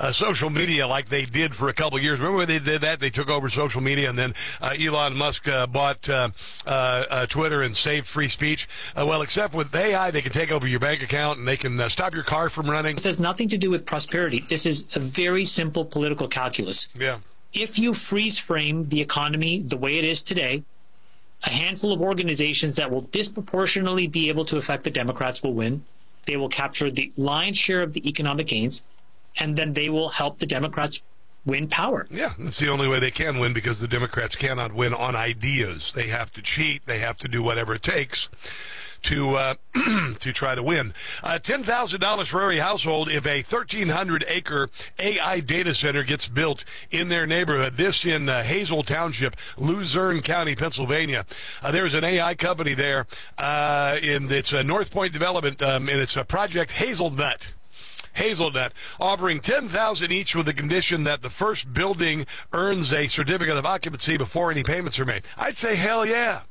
social media like they did for a couple of years. Remember when they did that? They took over social media, and then Elon Musk bought Twitter and saved free speech. Well, except with AI, they can take over your bank account, and they can stop your car from running. This has nothing to do with prosperity. This is a very simple political calculus. Yeah. If you freeze frame the economy the way it is today, a handful of organizations that will disproportionately be able to affect the Democrats will win. They will capture the lion's share of the economic gains, and then they will help the Democrats win power. Yeah, that's the only way they can win, because the Democrats cannot win on ideas. They have to cheat. They have to do whatever it takes to try to win. $10,000 for every household if a 1,300-acre AI data center gets built in their neighborhood. This in Hazel Township, Luzerne County, Pennsylvania. There's an AI company there in its North Point Development, and it's a Project Hazelnut, offering $10,000 each with the condition that the first building earns a certificate of occupancy before any payments are made. I'd say hell yeah.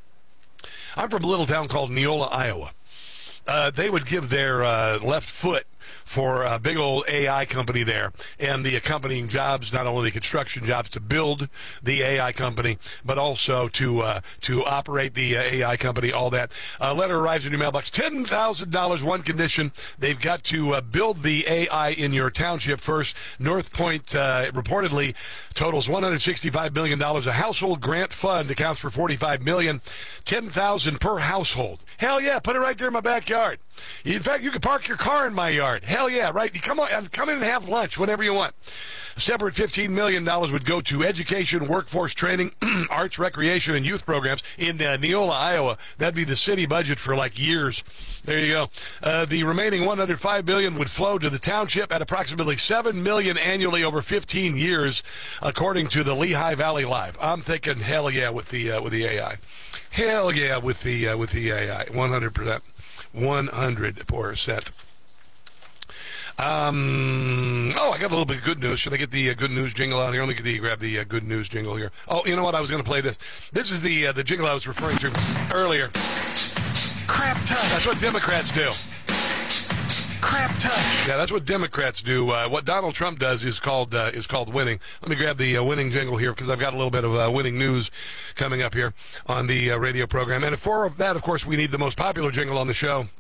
I'm from a little town called Neola, Iowa. They would give their left foot for a big old AI company there and the accompanying jobs, not only the construction jobs to build the AI company, but also to operate the AI company, all that. Letter arrives in your mailbox. $10,000, one condition. They've got to build the AI in your township first. North Point reportedly totals $165 million. A household grant fund accounts for $45 million. $10,000 per household. Hell yeah, put it right there in my backyard. In fact, you can park your car in my yard. Hell yeah, right? You come in and have lunch whenever you want. A separate $15 million would go to education, workforce training, arts, recreation, and youth programs in Neola, Iowa. That'd be the city budget for like years. There you go. The remaining $105 million would flow to the township at approximately $7 million annually over 15 years, according to the Lehigh Valley Live. I'm thinking hell yeah with the AI. Hell yeah with the AI. 100%. 100%. I got a little bit of good news. Should I get the good news jingle out here? Let me grab the good news jingle here. Oh, you know what? I was going to play this. This is the jingle I was referring to earlier. Crap touch. That's what Democrats do. Crap touch. Yeah, that's what Democrats do. What Donald Trump does is called winning. Let me grab the winning jingle here, because I've got a little bit of winning news coming up here on the radio program. And for that, of course, we need the most popular jingle on the show.